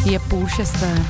Je 5:30.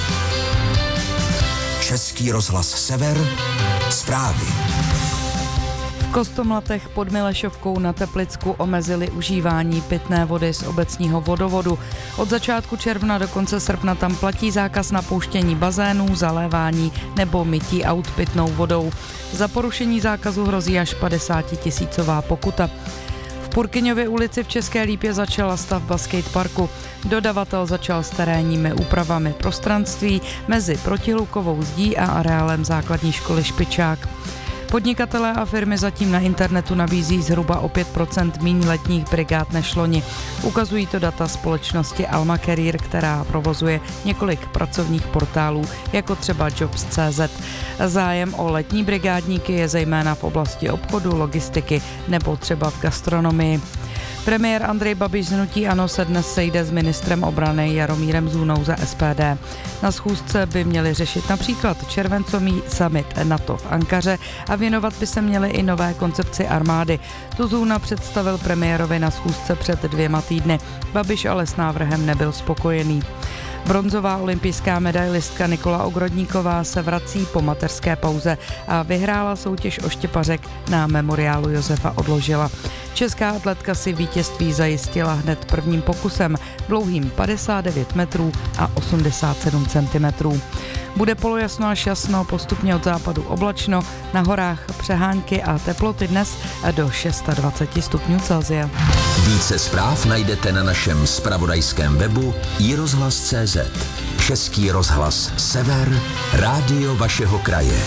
Český rozhlas Sever, zprávy. V Kostomlatech pod Milešovkou na Teplicku omezili užívání pitné vody z obecního vodovodu. Od začátku června do konce srpna tam platí zákaz napouštění bazénů, zalévání nebo mytí aut pitnou vodou. Za porušení zákazu hrozí až 50 000 pokuta. V Purkyňově ulici v České Lípě začala stavba skateparku. Dodavatel začal s terénními úpravami prostranství mezi protihlukovou zdí a areálem základní školy Špičák. Podnikatelé a firmy zatím na internetu nabízí zhruba o 5% míň letních brigád než loni. Ukazují to data společnosti Alma Career, která provozuje několik pracovních portálů, jako třeba Jobs.cz. Zájem o letní brigádníky je zejména v oblasti obchodu, logistiky nebo třeba v gastronomii. Premiér Andrej Babiš z hnutí ANO se dnes sejde s ministrem obrany Jaromírem Zůnou za SPD. Na schůzce by měli řešit například červencový summit NATO v Ankaře a věnovat by se měli i nové koncepci armády. Tu Zůna představil premiérovi na schůzce před 2 týdny. Babiš ale s návrhem nebyl spokojený. Bronzová olympijská medailistka Nikola Ogrodníková se vrací po mateřské pauze a vyhrála soutěž o štěpařek na memoriálu Josefa Odložila. Česká atletka si vítězství zajistila hned prvním pokusem, dlouhým 59 metrů a 87 centimetrů. Bude polojasno až jasno, postupně od západu oblačno, na horách přehánky a teploty dnes do 26 stupňů Celsia. Více zpráv najdete na našem zpravodajském webu iRozhlas.cz. Český rozhlas Sever, rádio vašeho kraje.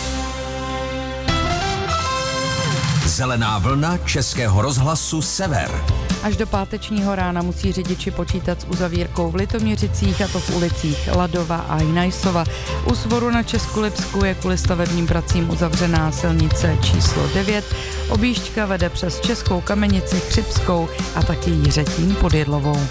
Zelená vlna Českého rozhlasu Sever. Až do pátečního rána musí řidiči počítat s uzavírkou v Litoměřicích, a to v ulicích Ladova a Hinajsova. U Svoru na Českolipsku je kvůli stavebním pracím uzavřená silnice číslo 9. Objížďka vede přes Českou Kamenici, Chřibskou a taky Jiřetín pod Jedlovou.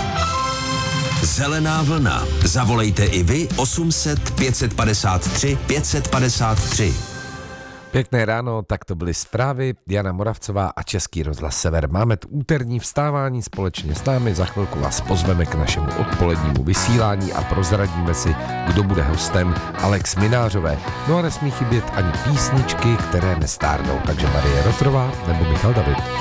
Zelená vlna. Zavolejte i vy 800 553 553. Pěkné ráno, tak to byly zprávy. Jana Moravcová a Český rozhlas Sever. Máme tu úterní vstávání společně s námi. Za chvilku vás pozveme k našemu odpolednímu vysílání a prozradíme si, kdo bude hostem. Alex Minářové. No a nesmí chybět ani písničky, které nestárnou. Takže Marie Rotrová nebo Michal David.